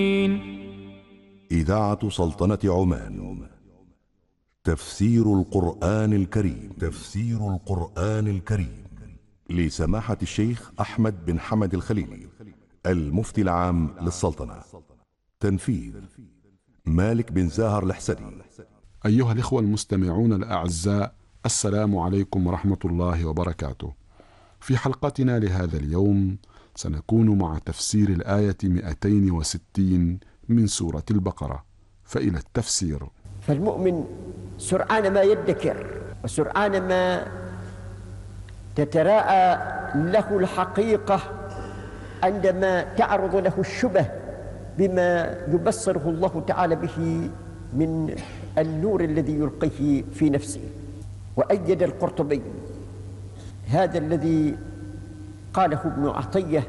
إذاعة سلطنة عمان. تفسير القرآن الكريم. تفسير القرآن الكريم لسماحة الشيخ أحمد بن حمد الخليلي المفتي العام للسلطنة. تنفيذ مالك بن زاهر الحسني. أيها الإخوة المستمعون الأعزاء، السلام عليكم ورحمة الله وبركاته. في حلقتنا لهذا اليوم سنكون مع تفسير الآية 260 من سورة البقرة، فإلى التفسير. فالمؤمن سرعان ما يدكر وسرعان ما تتراءى له الحقيقة عندما تعرض له الشبه بما يبصره الله تعالى به من النور الذي يلقيه في نفسه. وأيد القرطبي هذا الذي قاله ابن عطية،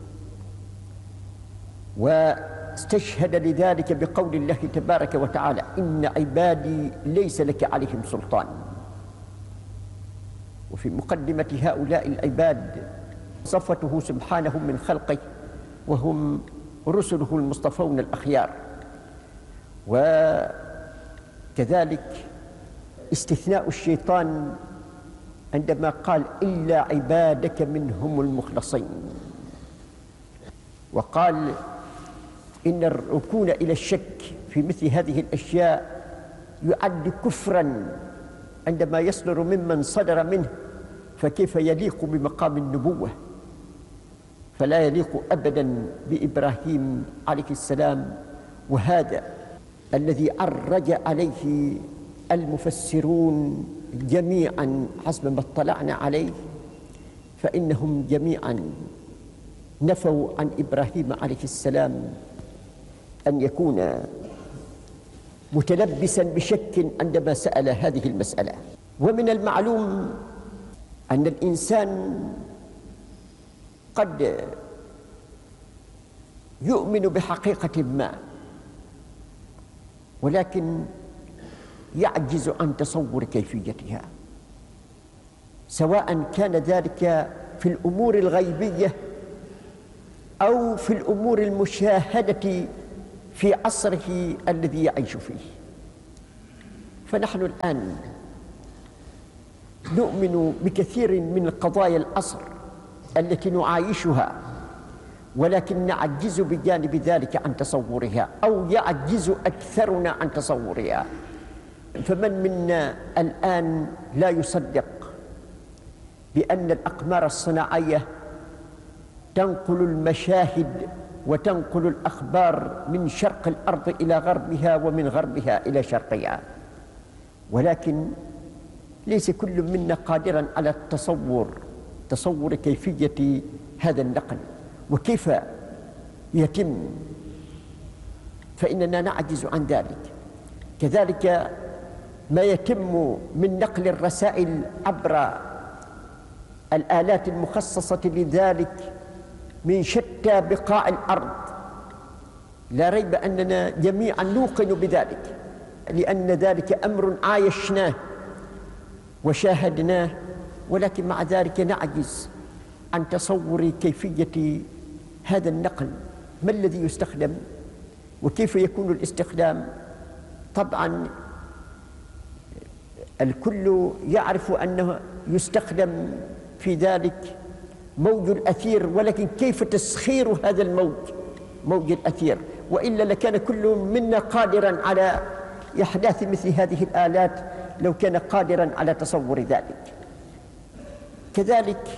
واستشهد لذلك بقول الله تبارك وتعالى: إن عبادي ليس لك عليهم سلطان. وفي مقدمة هؤلاء العباد صفته سبحانه من خلقه وهم رسله المصطفون الأخيار. وكذلك استثناء الشيطان عندما قال: إلا عبادك منهم المخلصين. وقال إن الركون إلى الشك في مثل هذه الأشياء يعد كفرا عندما يصدر ممن صدر منه، فكيف يليق بمقام النبوة؟ فلا يليق أبدا بإبراهيم عليه السلام. وهذا الذي عرج عليه المفسرون جميعا حسب ما اطلعنا عليه، فإنهم جميعا نفوا عن إبراهيم عليه السلام أن يكون متلبسا بشك عندما سأل هذه المسألة. ومن المعلوم أن الإنسان قد يؤمن بحقيقة ما، ولكن يعجز عن تصور كيفيتها، سواء كان ذلك في الأمور الغيبية أو في الأمور المشاهدة في عصره الذي يعيش فيه. فنحن الآن نؤمن بكثير من قضايا العصر التي نعايشها، ولكن نعجز بجانب ذلك عن تصورها، أو يعجز أكثرنا عن تصورها. فمن منا الآن لا يصدق بأن الأقمار الصناعية تنقل المشاهد وتنقل الأخبار من شرق الأرض إلى غربها ومن غربها إلى شرقها؟ ولكن ليس كل منا قادرا على تصور كيفية هذا النقل وكيف يتم، فإننا نعجز عن ذلك. كذلك ما يتم من نقل الرسائل عبر الآلات المخصصة لذلك من شتى بقاع الأرض، لا ريب أننا جميعا نوقن بذلك، لأن ذلك أمر عايشناه وشاهدناه، ولكن مع ذلك نعجز عن تصور كيفية هذا النقل. ما الذي يستخدم وكيف يكون الاستخدام؟ طبعا الكل يعرف أنه يستخدم في ذلك موج الأثير، ولكن كيف تسخير هذا الموج، موج الأثير؟ وإلا لكان كل منا قادرا على إحداث مثل هذه الآلات لو كان قادرا على تصور ذلك. كذلك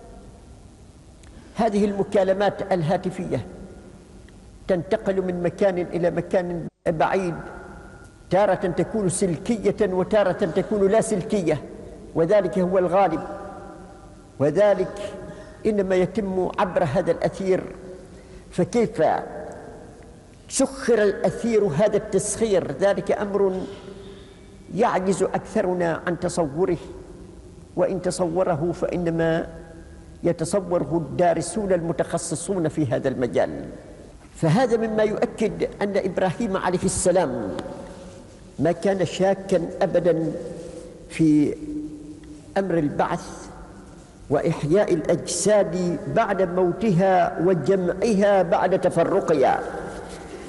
هذه المكالمات الهاتفية تنتقل من مكان إلى مكان بعيد، تارة تكون سلكية وتارة تكون لا سلكية، وذلك هو الغالب. وذلك إنما يتم عبر هذا الأثير. فكيف سخر الأثير هذا التسخير؟ ذلك أمر يعجز أكثرنا عن تصوره، وإن تصوره فإنما يتصوره الدارسون المتخصصون في هذا المجال. فهذا مما يؤكد أن إبراهيم عليه السلام ما كان شاكا أبدا في أمر البعث وإحياء الأجساد بعد موتها وجمعها بعد تفرقها.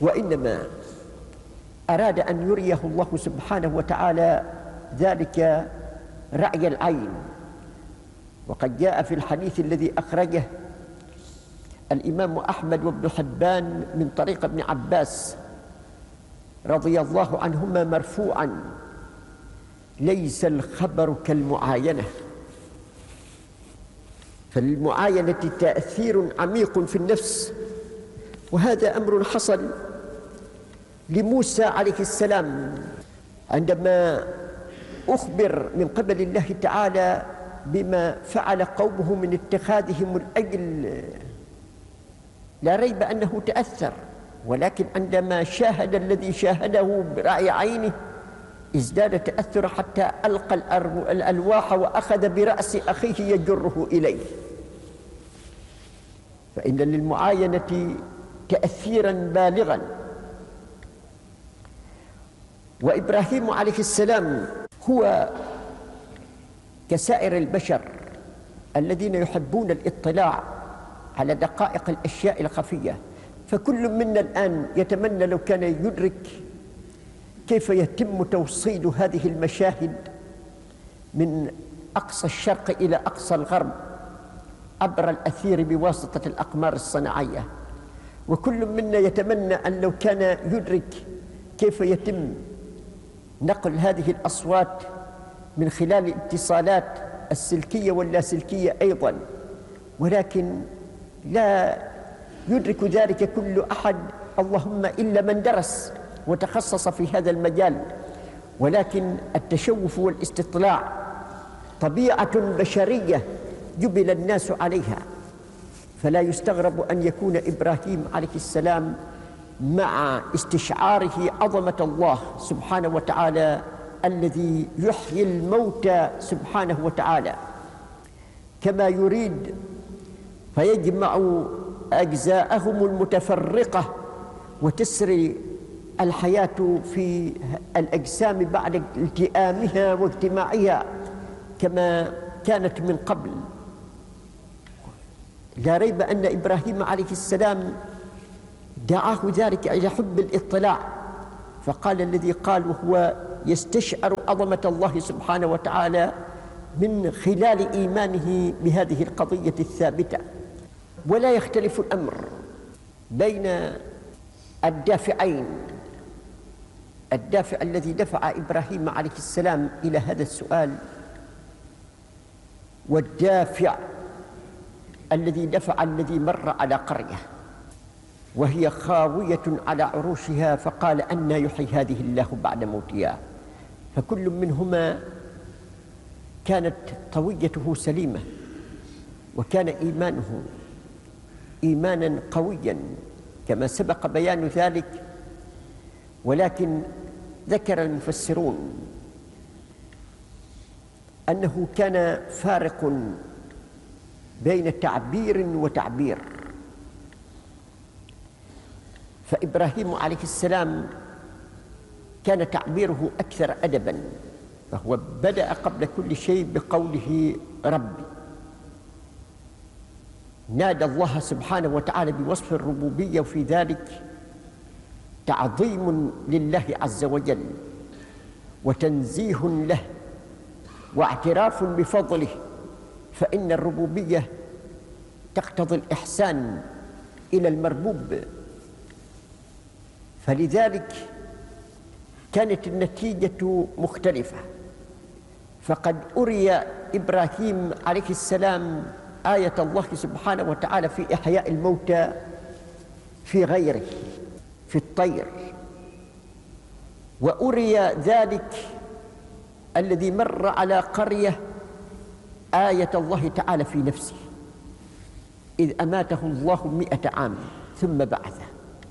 وإنما أراد أن يريه الله سبحانه وتعالى ذلك رأي العين. وقد جاء في الحديث الذي أخرجه الإمام أحمد وابن حبان من طريق ابن عباس رضي الله عنهما مرفوعا: ليس الخبر كالمعاينة، فالمعاينة تأثير عميق في النفس. وهذا أمر حصل لموسى عليه السلام عندما أخبر من قبل الله تعالى بما فعل قومه من اتخاذهم العجل. لا ريب أنه تأثر، ولكن عندما شاهد الذي شاهده برأي عينه ازداد تأثر حتى ألقى الألواح وأخذ برأس أخيه يجره إليه. فإن للمعاينة تأثيرا بالغا. وإبراهيم عليه السلام هو كسائر البشر الذين يحبون الاطلاع على دقائق الأشياء الخفية، فكل منا الآن يتمنى لو كان يدرك كيف يتم توصيل هذه المشاهد من أقصى الشرق إلى أقصى الغرب عبر الأثير بواسطة الأقمار الصناعية. وكل منا يتمنى أن لو كان يدرك كيف يتم نقل هذه الأصوات من خلال الاتصالات السلكية واللاسلكية أيضا، ولكن لا يدرك ذلك كل أحد، اللهم إلا من درس وتخصص في هذا المجال. ولكن التشوف والاستطلاع طبيعة بشرية جبل الناس عليها، فلا يستغرب أن يكون إبراهيم عليه السلام مع استشعاره عظمة الله سبحانه وتعالى الذي يحيي الموتى سبحانه وتعالى كما يريد، فيجمع أجزاءهم المتفرقة وتسري الحياة في الأجسام بعد التئامها واجتماعها كما كانت من قبل. لا ريب أن إبراهيم عليه السلام دعاه ذلك إلى حب الاطلاع، فقال الذي قال وهو يستشعر عظمة الله سبحانه وتعالى من خلال إيمانه بهذه القضية الثابتة. ولا يختلف الأمر بين الدافعين، الدافع الذي دفع إبراهيم عليه السلام إلى هذا السؤال، والدافع الذي دفع الذي مر على قرية وهي خاوية على عروشها فقال أنى يحيي هذه الله بعد موتها. فكل منهما كانت طويته سليمة، وكان إيمانه إيمانا قويا كما سبق بيان ذلك. ولكن ذكر المفسرون أنه كان فارق بين تعبير وتعبير. فإبراهيم عليه السلام كان تعبيره أكثر أدبا، فهو بدأ قبل كل شيء بقوله ربي، نادى الله سبحانه وتعالى بوصف الربوبية، وفي ذلك تعظيم لله عز وجل وتنزيه له واعتراف بفضله، فإن الربوبية تقتضي الإحسان إلى المربوب. فلذلك كانت النتيجة مختلفة. فقد أري إبراهيم عليه السلام آية الله سبحانه وتعالى في إحياء الموتى في غيره، في الطير، وأري ذلك الذي مر على قرية آية الله تعالى في نفسه إذ أماته الله 100 عام ثم بعثه.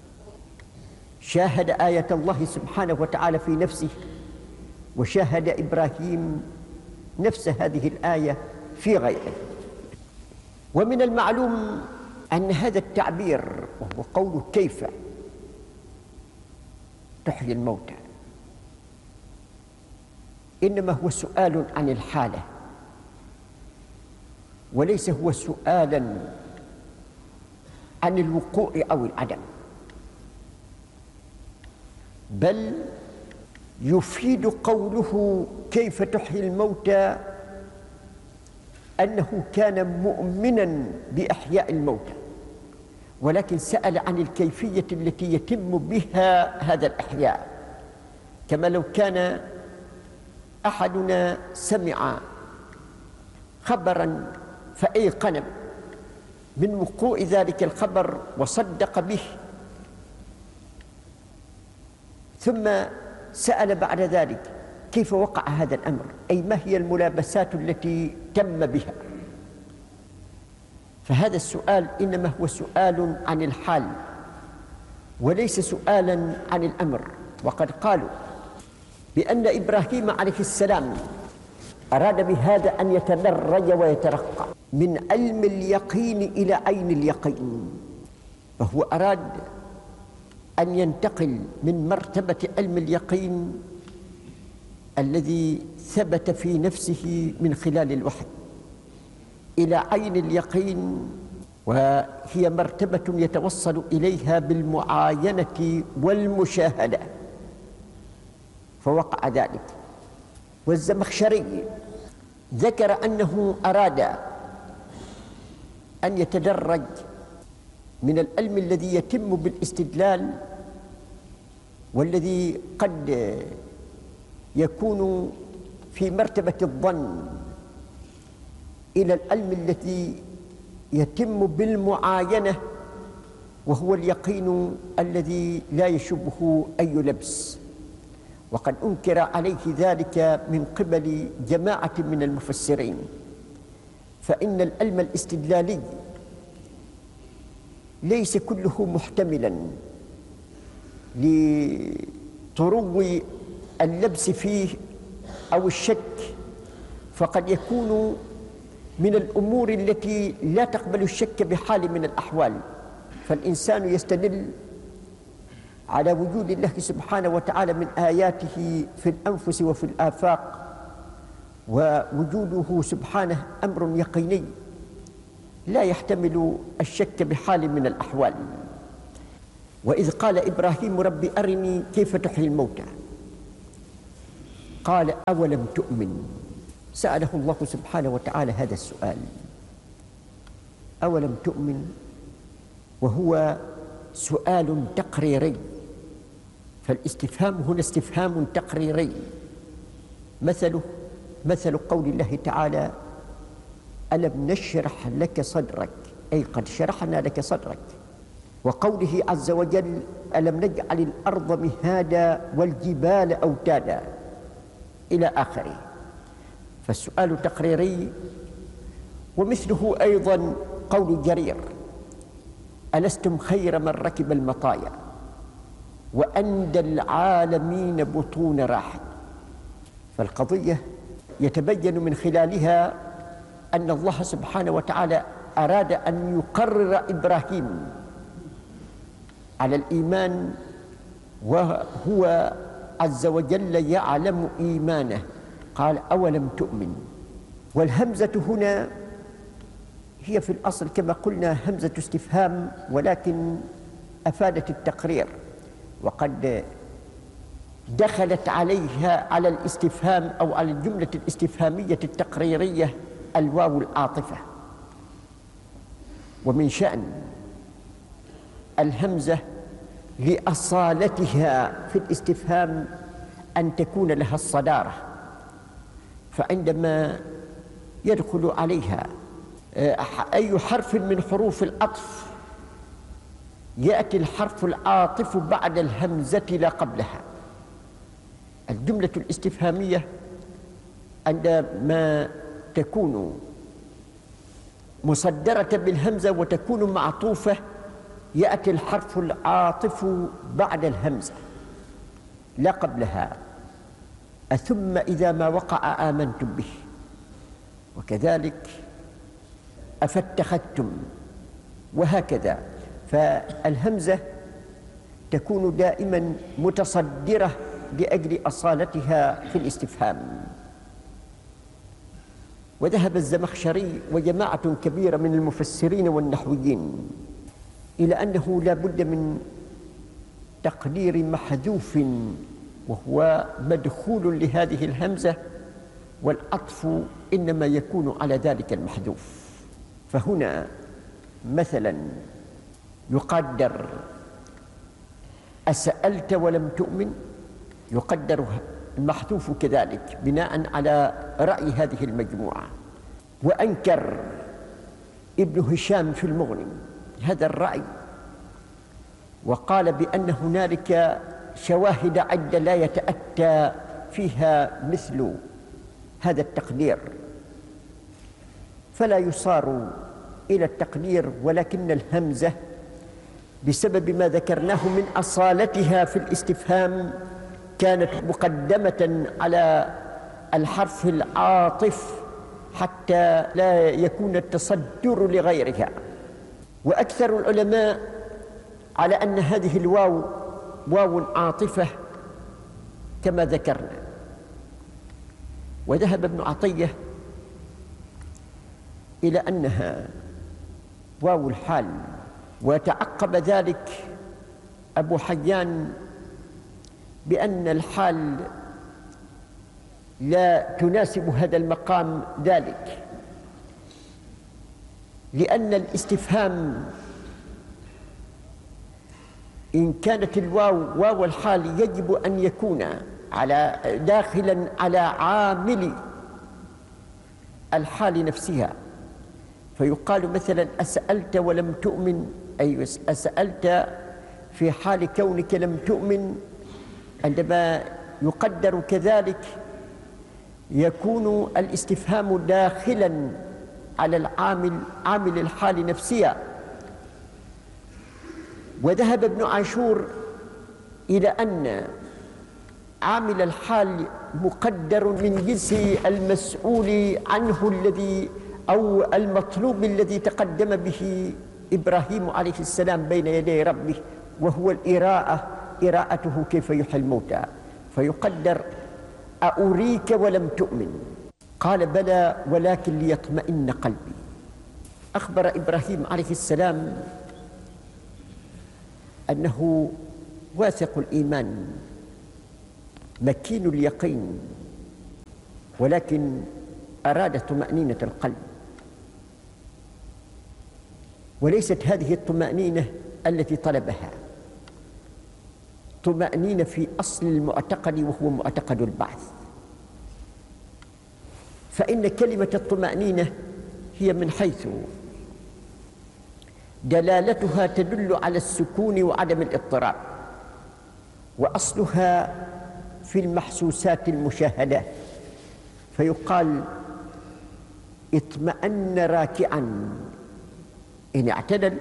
شاهد آية الله سبحانه وتعالى في نفسه، وشاهد إبراهيم نفس هذه الآية في غيره. ومن المعلوم أن هذا التعبير وهو قوله كيف تحيي الموتى إنما هو سؤال عن الحالة، وليس هو سؤالا عن الوقوع أو العدم. بل يفيد قوله كيف تحيي الموتى أنه كان مؤمنا بإحياء الموتى، ولكن سأل عن الكيفية التي يتم بها هذا الإحياء، كما لو كان أحدنا سمع خبرا فأيقن من وقوع ذلك الخبر وصدق به، ثم سأل بعد ذلك كيف وقع هذا الأمر، أي ما هي الملابسات التي تم بها. فهذا السؤال إنما هو سؤال عن الحال وليس سؤالا عن الأمر. وقد قالوا بأن إبراهيم عليه السلام أراد بهذا أن يتدرج ويترقى من علم اليقين إلى عين اليقين، فهو أراد أن ينتقل من مرتبة علم اليقين الذي ثبت في نفسه من خلال الوحي إلى عين اليقين، وهي مرتبة يتوصل إليها بالمعاينة والمشاهدة، فوقع ذلك. والزمخشري ذكر أنه أراد أن يتدرج من العلم الذي يتم بالاستدلال والذي قد يكون في مرتبة الظن إلى العلم الذي يتم بالمعاينة وهو اليقين الذي لا يشبه أي لبس. وقد أنكر عليه ذلك من قبل جماعة من المفسرين، فإن العلم الاستدلالي ليس كله محتملا لطرو اللبس فيه أو الشك، فقد يكون من الأمور التي لا تقبل الشك بحال من الأحوال. فالإنسان يستدل على وجود الله سبحانه وتعالى من آياته في الأنفس وفي الآفاق، ووجوده سبحانه أمر يقيني لا يحتمل الشك بحال من الأحوال. وإذ قال إبراهيم ربي أرني كيف تحيي الموتى قال أولم تؤمن، سأله الله سبحانه وتعالى هذا السؤال، أولم تؤمن، وهو سؤال تقريري، فالاستفهام هنا استفهام تقريري، مثله مثل قول الله تعالى ألم نشرح لك صدرك، أي قد شرحنا لك صدرك، وقوله عز وجل ألم نجعل الأرض مهادا والجبال أوتادا إلى آخره. فالسؤال تقريري. ومثله أيضا قول جرير ألستم خير من ركب المطايا وأندى العالمين بطون راحل. فالقضية يتبين من خلالها أن الله سبحانه وتعالى أراد أن يقرر إبراهيم على الإيمان، وهو عز وجل يعلم إيمانه، قال أولم تؤمن. والهمزة هنا هي في الأصل كما قلنا همزة استفهام، ولكن أفادت التقرير، وقد دخلت عليها على الاستفهام أو على الجملة الاستفهامية التقريرية الواو العاطفة. ومن شأن الهمزة لأصالتها في الاستفهام أن تكون لها الصدارة، فعندما يدخل عليها أي حرف من حروف العطف يأتي الحرف العاطف بعد الهمزة لا قبلها. الجملة الاستفهامية عندما تكون مصدرة بالهمزة وتكون معطوفة يأتي الحرف العاطف بعد الهمزة لا قبلها. أثم إذا ما وقع آمنتم به، وكذلك أفاتخذتم، وهكذا. فالهمزة تكون دائما متصدرة لأجل أصالتها في الاستفهام. وذهب الزمخشري وجماعة كبيرة من المفسرين والنحويين إلى أنه لا بد من تقدير محذوف وهو مدخول لهذه الهمزة، والعطف إنما يكون على ذلك المحذوف. فهنا مثلا يقدر أسألت ولم تؤمن، يقدر المحذوف كذلك بناء على رأي هذه المجموعة. وأنكر ابن هشام في المغني هذا الرأي، وقال بأن هنالك شواهد عدة لا يتأتى فيها مثل هذا التقدير، فلا يصار إلى التقدير، ولكن الهمزة بسبب ما ذكرناه من أصالتها في الاستفهام كانت مقدمة على الحرف العاطف حتى لا يكون التصدر لغيرها. وأكثر العلماء على أن هذه الواو واو عاطفة كما ذكرنا. وذهب ابن عطية إلى أنها واو الحال، وتعقب ذلك أبو حيان بأن الحال لا تناسب هذا المقام ذلك، لأن الاستفهام إن كانت الواو واو الحال يجب أن يكون داخلا على عامل الحال نفسها. فيقال مثلا أسألت ولم تؤمن، أي أسألت في حال كونك لم تؤمن. عندما يقدر كذلك يكون الاستفهام داخلا على عامل الحال نفسها. وذهب ابن عاشور إلى أن عامل الحال مقدر من جنس المسؤول عنه الذي أو المطلوب الذي تقدم به إبراهيم عليه السلام بين يدي ربه، وهو إراءته كيف يحيي الموتى. فيقدر أريك ولم تؤمن، قال بلى ولكن ليطمئن قلبي. أخبر إبراهيم عليه السلام أنه واثق الإيمان مكين اليقين، ولكن أراد طمأنينة القلب، وليست هذه الطمأنينة التي طلبها، طمأنينة في أصل المعتقد وهو معتقد البعث. فإن كلمة الطمأنينة هي من حيث دلالتها تدل على السكون وعدم الاضطراب، وأصلها في المحسوسات المشاهدة. فيقال اطمأن راكعا إن اعتدل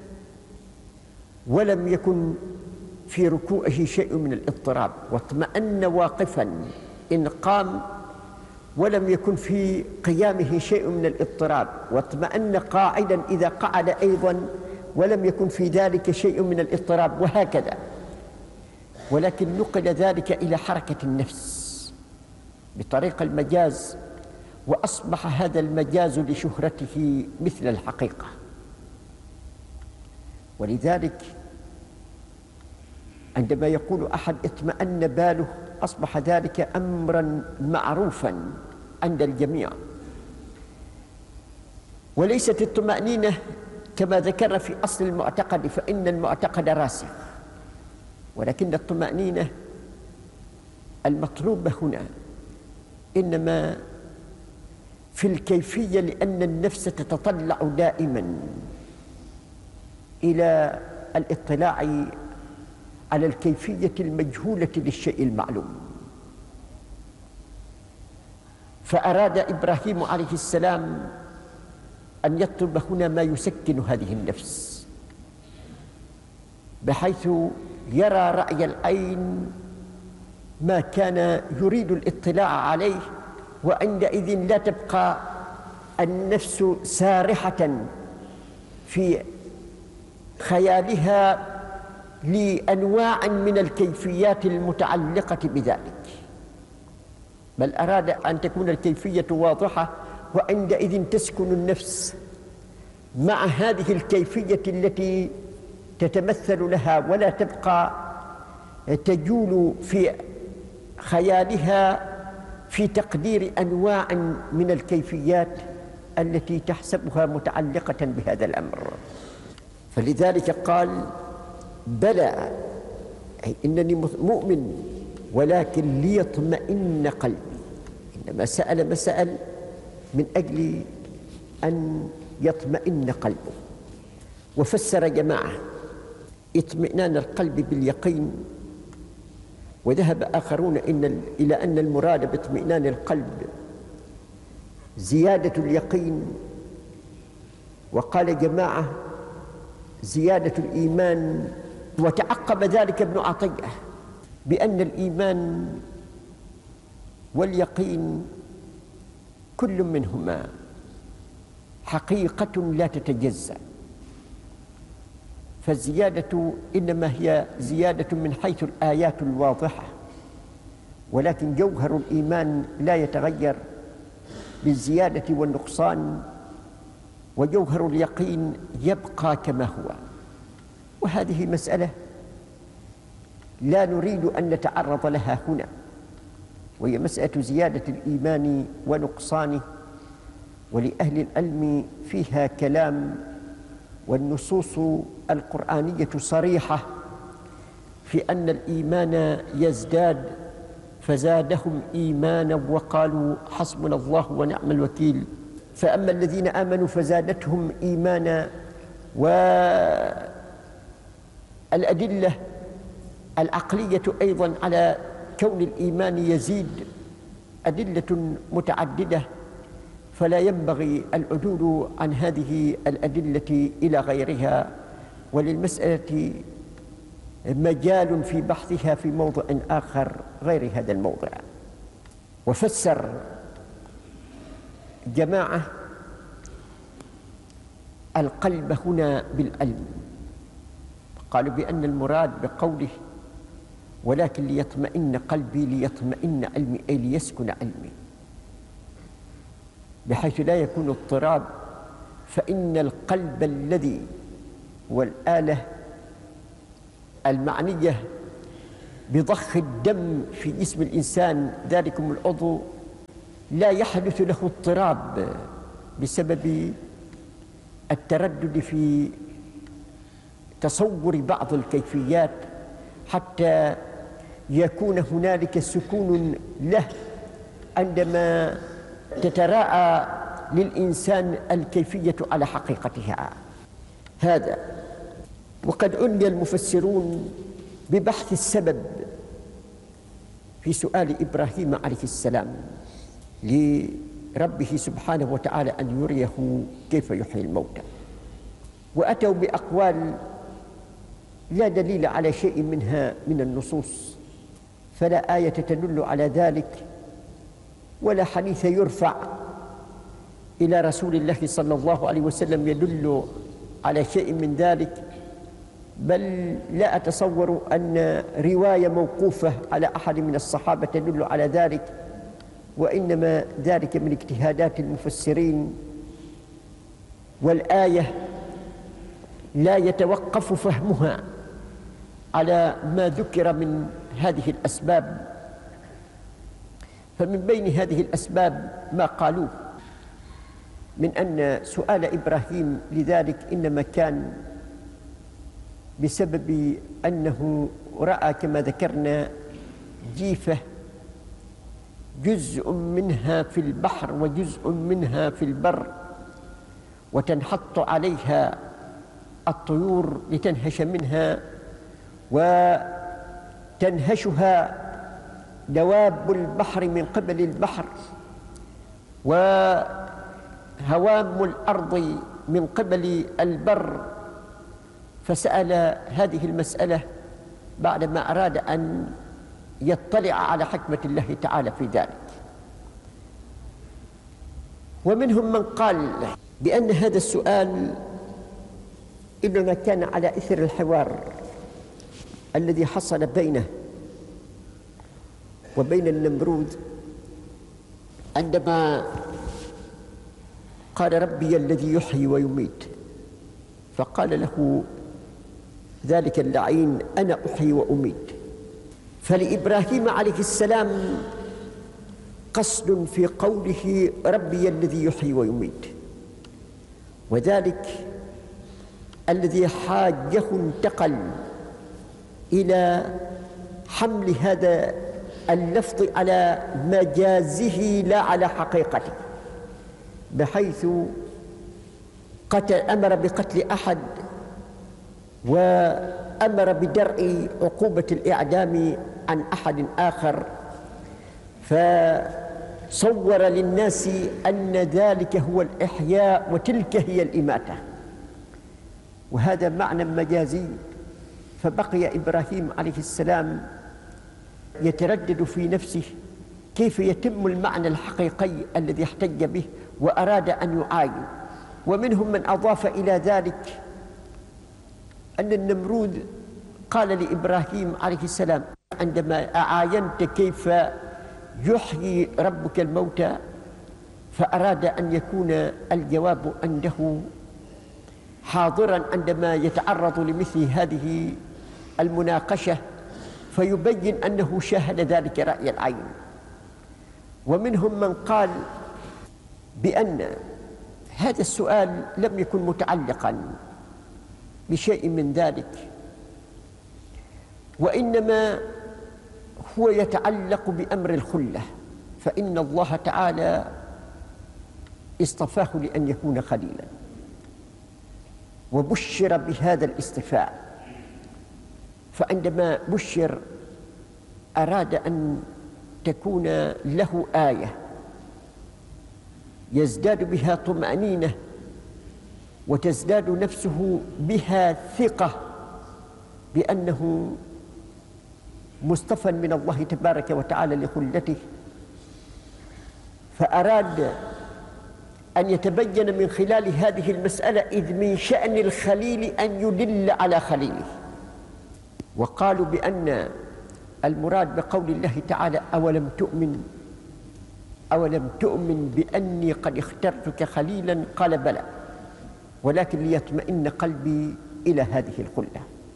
ولم يكن في ركوعه شيء من الاضطراب، واطمأن واقفا إن قام ولم يكن في قيامه شيء من الاضطراب، واطمأن قاعدا إذا قعد أيضا ولم يكن في ذلك شيء من الاضطراب، وهكذا. ولكن نقل ذلك إلى حركة النفس بطريق المجاز، وأصبح هذا المجاز لشهرته مثل الحقيقة. ولذلك عندما يقول أحد اطمأن باله أصبح ذلك أمرا معروفا عند الجميع. وليست الطمأنينة كما ذكر في أصل المعتقد، فإن المعتقد راسخ، ولكن الطمأنينة المطلوبة هنا إنما في الكيفية، لأن النفس تتطلع دائما إلى الاطلاع على الكيفية المجهولة للشيء المعلوم. فأراد إبراهيم عليه السلام أن يطلب هنا ما يسكن هذه النفس، بحيث يرى رأي العين ما كان يريد الاطلاع عليه، وعندئذ لا تبقى النفس سارحة في خيالها لأنواع من الكيفيات المتعلقة بذلك، بل أراد أن تكون الكيفية واضحة، وعندئذ تسكن النفس مع هذه الكيفية التي تتمثل لها، ولا تبقى تجول في خيالها في تقدير أنواع من الكيفيات التي تحسبها متعلقة بهذا الأمر. فلذلك قال بلى، أي إنني مؤمن ولكن ليطمئن قلبي. إنما سأل ما سأل من أجل أن يطمئن قلبه. وفسر جماعة اطمئنان القلب باليقين، وذهب آخرون إلى أن المراد باطمئنان القلب زيادة اليقين، وقال جماعة زيادة الإيمان. وتعقب ذلك ابن عطية بأن الإيمان واليقين كل منهما حقيقة لا تتجزأ، فالزيادة إنما هي زيادة من حيث الآيات الواضحة، ولكن جوهر الإيمان لا يتغير بالزيادة والنقصان، وجوهر اليقين يبقى كما هو. وهذه مسألة لا نريد أن نتعرض لها هنا، وهي مسألة زيادة الإيمان ونقصانه، ولأهل العلم فيها كلام، والنصوص القرآنية صريحة في أن الإيمان يزداد، فزادهم إيمانا وقالوا حسبنا الله ونعم الوكيل. فأما الذين آمنوا فزادتهم إيمانا. والأدلة العقلية أيضا على كون الإيمان يزيد أدلة متعددة، فلا ينبغي العدول عن هذه الأدلة إلى غيرها، وللمسألة مجال في بحثها في موضع آخر غير هذا الموضع. وفسر جماعة القلب هنا بالعلم، قالوا بأن المراد بقوله ولكن ليطمئن قلبي ليطمئن علمي، أي ليسكن علمي، بحيث لا يكون اضطراب. فإن القلب الذي والآلة المعنية بضخ الدم في جسم الإنسان ذلكم العضو لا يحدث له اضطراب بسبب التردد في تصور بعض الكيفيات، حتى يكون هنالك سكون له عندما تتراءى للإنسان الكيفية على حقيقتها. هذا وقد عني المفسرون ببحث السبب في سؤال إبراهيم عليه السلام لربه سبحانه وتعالى أن يريه كيف يحيي الموتى، وأتوا بأقوال لا دليل على شيء منها من النصوص، فلا آية تدل على ذلك ولا حديث يرفع إلى رسول الله صلى الله عليه وسلم يدل على شيء من ذلك، بل لا أتصور أن رواية موقوفة على أحد من الصحابة تدل على ذلك، وإنما ذلك من اجتهادات المفسرين. والآية لا يتوقف فهمها على ما ذكر من هذه الأسباب، فمن بين هذه الأسباب ما قالوه من أن سؤال إبراهيم لذلك إنما كان بسبب أنه رأى كما ذكرنا جيفة جزء منها في البحر وجزء منها في البر، وتنحط عليها الطيور لتنهش منها، وتنهشها دواب البحر من قبل البحر، وهوام الأرض من قبل البر. فسأل هذه المسألة بعدما أراد أن يطلع على حكمة الله تعالى في ذلك. ومنهم من قال بأن هذا السؤال إنما كان على إثر الحوار الذي حصل بينه وبين النمرود عندما قال ربي الذي يحيي ويميت، فقال له ذلك اللعين أنا أحيي وأميت. فلإبراهيم عليه السلام قصد في قوله ربي الذي يحيي ويميت، وذلك الذي حاجه انتقل إلى حمل هذا اللفظ على مجازه لا على حقيقته، بحيث أمر بقتل أحد وأمر بدرء عقوبة الإعدام عن أحد آخر، فصور للناس أن ذلك هو الإحياء وتلك هي الإماتة، وهذا معنى مجازي. فبقي إبراهيم عليه السلام يتردد في نفسه كيف يتم المعنى الحقيقي الذي احتج به وأراد أن يعاين. ومنهم من أضاف إلى ذلك أن النمرود قال لإبراهيم عليه السلام عندما أعاينت كيف يحيي ربك الموتى، فأراد أن يكون الجواب عنده حاضرا عندما يتعرض لمثل هذه المناقشة، فيبين أنه شاهد ذلك رأي العين. ومنهم من قال بأن هذا السؤال لم يكن متعلقا بشيء من ذلك، وإنما هو يتعلق بأمر الخلة، فإن الله تعالى اصطفاه لأن يكون خليلا وبشر بهذا الاصطفاء، فعندما بشر أراد أن تكون له آية يزداد بها طمأنينة وتزداد نفسه بها ثقة بأنه مصطفى من الله تبارك وتعالى لخلته، فأراد أن يتبين من خلال هذه المسألة إذ من شأن الخليل أن يدل على خليله. وقالوا بأن المراد بقول الله تعالى أولم تؤمن بأني قد اخترتك خليلا، قال بلى ولكن ليطمئن قلبي إلى هذه الخلة.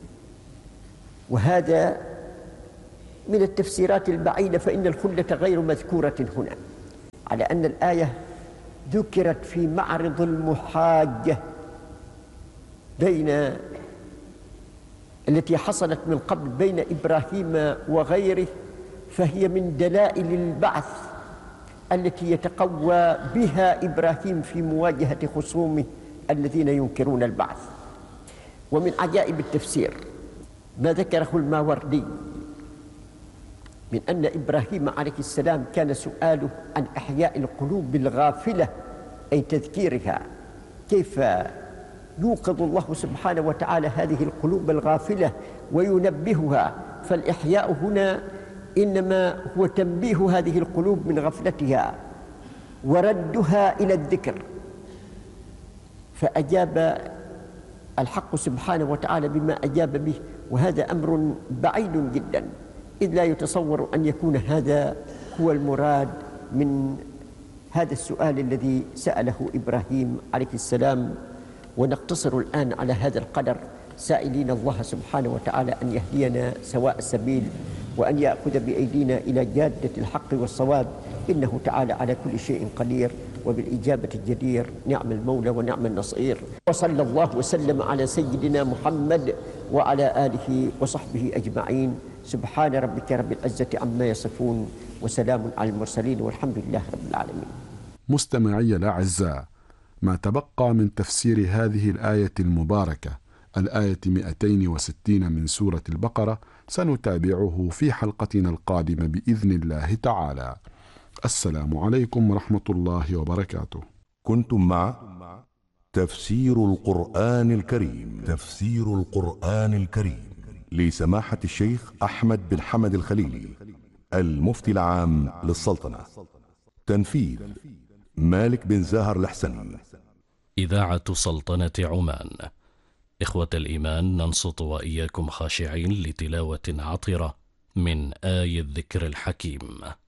وهذا من التفسيرات البعيدة، فإن الخلة غير مذكورة هنا، على أن الآية ذكرت في معرض المحاجة التي حصلت من قبل بين إبراهيم وغيره، فهي من دلائل البعث التي يتقوى بها إبراهيم في مواجهة خصومه الذين ينكرون البعث. ومن عجائب التفسير ما ذكره الماوردي من أن إبراهيم عليه السلام كان سؤاله عن إحياء القلوب الغافلة أي تذكيرها، كيف يوقظ الله سبحانه وتعالى هذه القلوب الغافلة وينبهها، فالإحياء هنا إنما هو تنبيه هذه القلوب من غفلتها وردها إلى الذكر. فأجاب الحق سبحانه وتعالى بما أجاب به، وهذا أمر بعيد جدا، إذ لا يتصور أن يكون هذا هو المراد من هذا السؤال الذي سأله إبراهيم عليه السلام. ونقتصر الآن على هذا القدر، سائلين الله سبحانه وتعالى أن يهدينا سواء السبيل وأن يأخذ بأيدينا إلى جادة الحق والصواب، إنه تعالى على كل شيء قدير وبالإجابة الجدير، نعم المولى ونعم النصير. وصلى الله وسلم على سيدنا محمد وعلى آله وصحبه أجمعين. سبحان ربك رب العزة عما يصفون وسلام على المرسلين والحمد لله رب العالمين. مستمعي الأعزاء، ما تبقى من تفسير هذه الآية المباركة، الآية 260 من سورة البقرة، سنتابعه في حلقتنا القادمة بإذن الله تعالى. السلام عليكم ورحمة الله وبركاته. كنتم مع تفسير القرآن الكريم، تفسير القرآن الكريم لسماحة الشيخ أحمد بن حمد الخليلي، المفتي العام للسلطنة. تنفيذ مالك بن زاهر الحسني. إذاعة سلطنة عمان. إخوة الإيمان، ننصت وإياكم خاشعين لتلاوة عطرة من آي الذكر الحكيم.